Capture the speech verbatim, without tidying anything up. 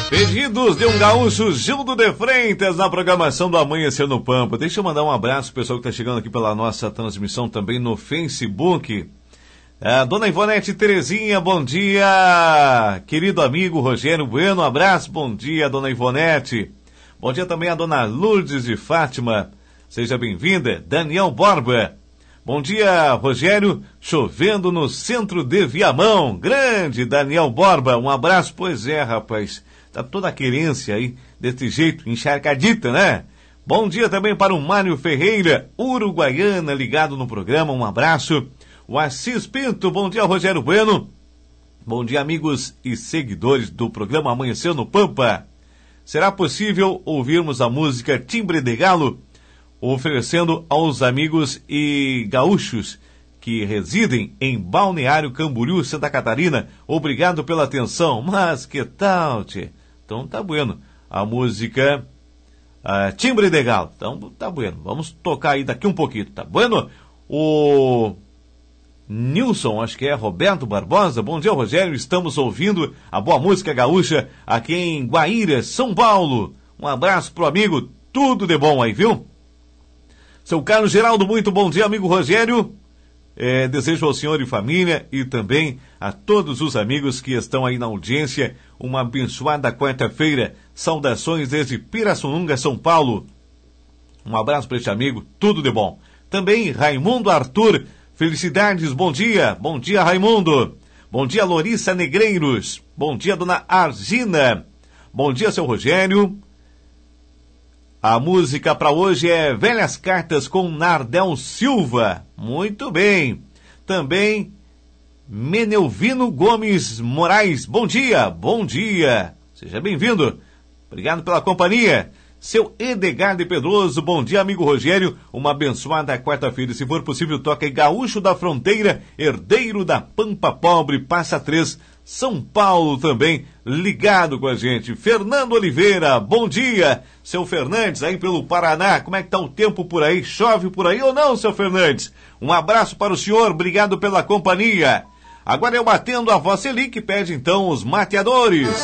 Pedidos de um gaúcho, Gildo de Freitas, na programação do Amanhecer no Pampa. Deixa eu mandar um abraço pro pessoal que está chegando aqui pela nossa transmissão também no Facebook. A dona Ivonete Terezinha, bom dia. Querido amigo Rogério Bueno, um abraço, bom dia, dona Ivonete. Bom dia também a dona Lourdes de Fátima, seja bem-vinda. Daniel Borba, bom dia, Rogério, chovendo no centro de Viamão. Grande Daniel Borba, um abraço. Pois é, rapaz, tá toda a querência aí, desse jeito, encharcadita, né? Bom dia também para o Mário Ferreira, uruguaiana, ligado no programa, um abraço. O Assis Pinto, bom dia, Rogério Bueno. Bom dia, amigos e seguidores do programa Amanhecer no Pampa. Será possível ouvirmos a música Timbre de Galo, oferecendo aos amigos e gaúchos que residem em Balneário Camboriú, Santa Catarina? Obrigado pela atenção. Mas que tal, tchê? Então tá bueno. A música uh, Timbre de Galo. Então tá bueno. Vamos tocar aí daqui um pouquinho, tá bueno? O Nilson, acho que é Roberto Barbosa. Bom dia, Rogério. Estamos ouvindo a boa música gaúcha aqui em Guaíra, São Paulo. Um abraço pro amigo. Tudo de bom aí, viu? Seu Carlos Geraldo, muito bom dia, amigo Rogério. É, desejo ao senhor e família e também a todos os amigos que estão aí na audiência uma abençoada quarta-feira. Saudações desde Pirassununga, São Paulo. Um abraço para este amigo. Tudo de bom. Também Raimundo Arthur. Felicidades, bom dia. Bom dia, Raimundo. Bom dia, Lorissa Negreiros. Bom dia, dona Argina. Bom dia, seu Rogério. A música para hoje é Velhas Cartas com Nardel Silva. Muito bem. Também Menelvino Gomes Moraes. Bom dia, bom dia. Seja bem-vindo. Obrigado pela companhia. Seu Edgar de Pedroso, bom dia, amigo Rogério, uma abençoada quarta-feira, se for possível, toca aí Gaúcho da Fronteira, herdeiro da Pampa Pobre, Passa Três, São Paulo também, ligado com a gente. Fernando Oliveira, bom dia, seu Fernandes, aí pelo Paraná, como é que tá o tempo por aí? Chove por aí ou não, seu Fernandes? Um abraço para o senhor, obrigado pela companhia. Agora eu batendo a voz ali que pede então os mateadores.